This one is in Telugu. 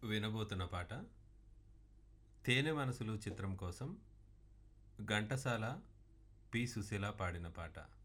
వినబోతున్న పాట 'తేనె మనసులు' చిత్రం కోసం ఘంటసాల పి. సుశీల పాడిన పాట.